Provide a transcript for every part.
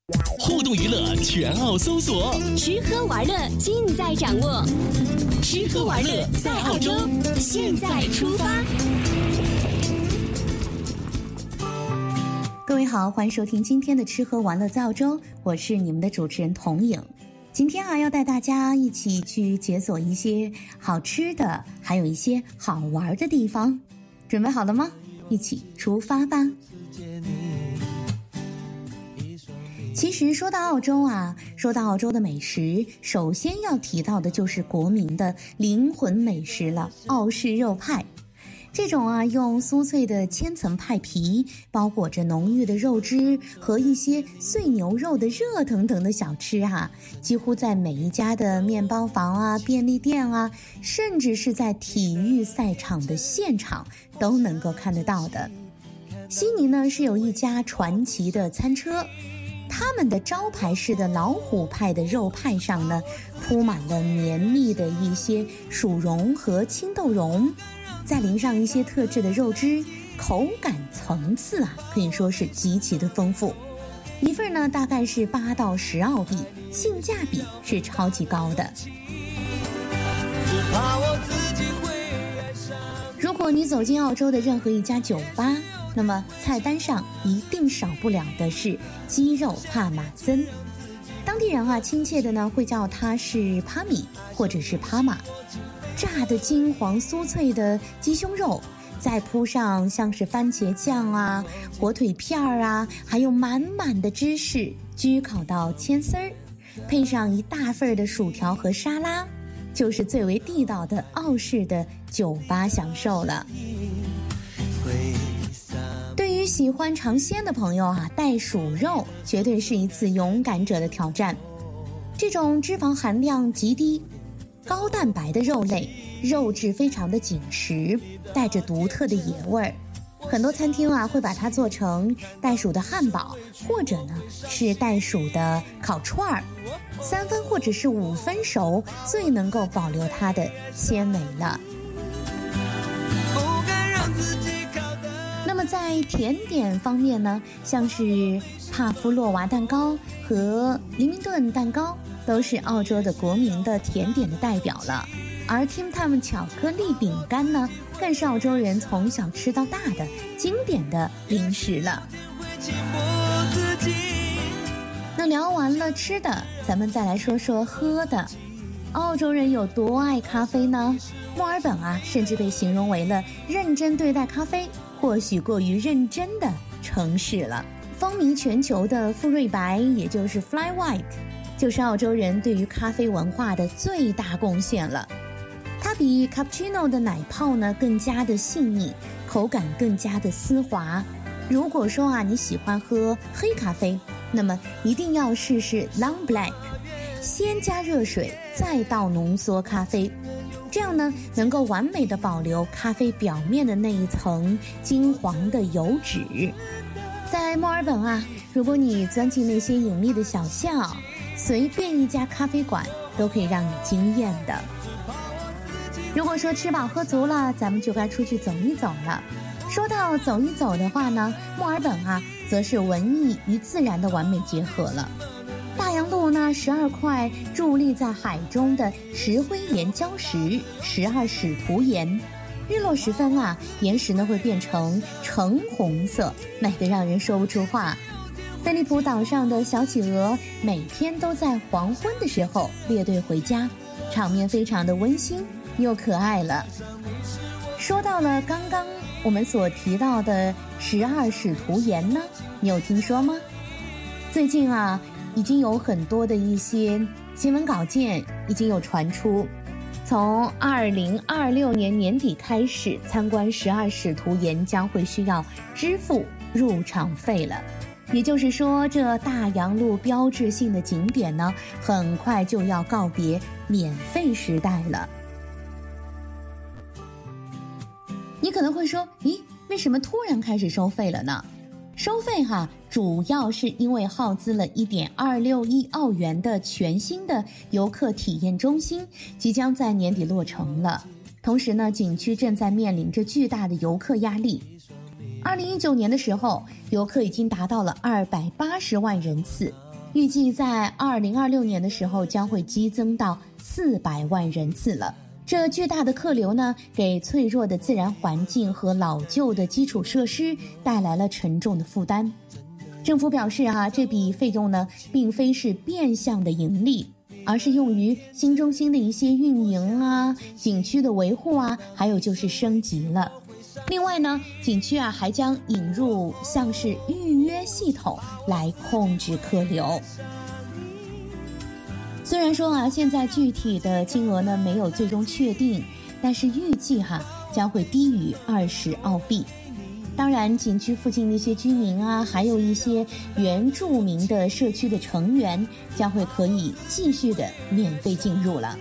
互动娱乐全澳搜索， 吃喝玩乐尽在掌握。吃喝玩乐在澳洲，现在出发。 各位好，欢迎收听今天的吃喝玩乐在澳洲，我是你们的主持人童颖。今天要带大家一起去解锁一些好吃的，还有一些好玩的地方。准备好了吗？一起出发吧。其实说到澳洲说到澳洲的美食，首先要提到的就是国民的灵魂美食了——澳式肉派。这种用酥脆的千层派皮包裹着浓郁的肉汁和一些碎牛肉的热腾腾的小吃几乎在每一家的面包房便利店甚至是在体育赛场的现场都能够看得到的。悉尼呢是有一家传奇的餐车，他们的招牌式的老虎派的肉派上呢铺满了绵密的一些薯蓉和青豆蓉，再淋上一些特制的肉汁，口感层次可以说是极其的丰富。一份呢大概是8到10澳币，性价比是超级高的。如果你走进澳洲的任何一家酒吧，那么菜单上一定少不了的是鸡肉帕玛森。当地人亲切的呢会叫它是帕米或者是帕玛。炸的金黄酥脆的鸡胸肉，再铺上像是番茄酱火腿片还有满满的芝士焗烤到千丝儿，配上一大份的薯条和沙拉，就是最为地道的澳式的酒吧享受了。对于喜欢尝鲜的朋友袋鼠肉绝对是一次勇敢者的挑战。这种脂肪含量极低、高蛋白的肉类，肉质非常的紧实，带着独特的野味儿。很多餐厅会把它做成袋鼠的汉堡，或者呢是袋鼠的烤串儿，3分或者是5分熟，最能够保留它的鲜美了。那么在甜点方面呢，像是帕夫洛娃蛋糕和灵明顿蛋糕都是澳洲的国民的甜点的代表了，而 Tim Tam 巧克力饼干呢，更是澳洲人从小吃到大的经典的零食了。那聊完了吃的，咱们再来说说喝的。澳洲人有多爱咖啡呢？墨尔本甚至被形容为了认真对待咖啡或许过于认真的城市了。风靡全球的馥芮白，也就是 Fly White， 就是澳洲人对于咖啡文化的最大贡献了。它比 Cappuccino 的奶泡呢更加的细腻，口感更加的丝滑。如果说你喜欢喝黑咖啡，那么一定要试试 Long Black， 先加热水再倒浓缩咖啡，这样呢能够完美的保留咖啡表面的那一层金黄的油脂。在墨尔本如果你钻进那些隐秘的小巷，随便一家咖啡馆都可以让你惊艳的。如果说吃饱喝足了，咱们就该出去走一走了。说到走一走的话呢，墨尔本则是文艺与自然的完美结合了。大洋路那12块伫立在海中的石灰岩礁石12使徒岩，日落时分岩石呢会变成橙红色，美得让人说不出话。菲利普岛上的小企鹅每天都在黄昏的时候列队回家，场面非常的温馨又可爱了。说到了刚刚我们所提到的12使徒岩呢，你有听说吗？最近已经有很多的一些新闻稿件已经有传出，从2026年年底开始，参观12使徒岩将会需要支付入场费了。也就是说，这大洋路标志性的景点呢，很快就要告别免费时代了。你可能会说，咦，为什么突然开始收费了呢？收费主要是因为耗资了1.26亿澳元的全新的游客体验中心即将在年底落成了。同时呢，景区正在面临着巨大的游客压力。2019年的时候，游客已经达到了280万人次， 预计在2026年的时候将会激增到400万人次了。这巨大的客流呢，给脆弱的自然环境和老旧的基础设施带来了沉重的负担。政府表示这笔费用呢，并非是变相的盈利，而是用于新中心的一些运营景区的维护还有就是升级了。另外呢，景区还将引入像是预约系统来控制客流。虽然说现在具体的金额呢没有最终确定，但是预计将会低于20澳币。当然，景区附近的一些居民还有一些原住民的社区的成员将会可以继续的免费进入了。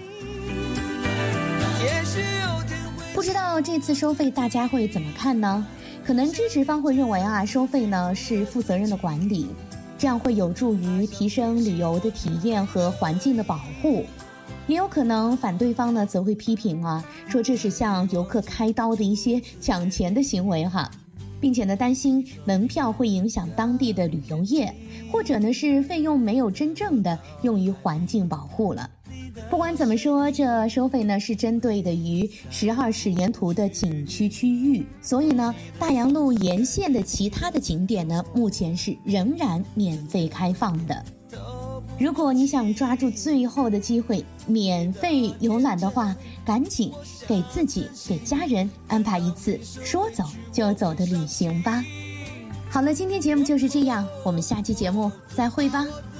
不知道这次收费大家会怎么看呢？可能支持方会认为收费呢是负责任的管理，这样会有助于提升旅游的体验和环境的保护。也有可能反对方呢则会批评说这是向游客开刀的一些抢钱的行为并且呢担心门票会影响当地的旅游业，或者呢是费用没有真正的用于环境保护了。不管怎么说，这收费呢是针对的于12使沿途的景区区域，所以呢大洋路沿线的其他的景点呢目前是仍然免费开放的。如果你想抓住最后的机会免费游览的话，赶紧给自己给家人安排一次说走就走的旅行吧。好了，今天节目就是这样，我们下期节目再会吧。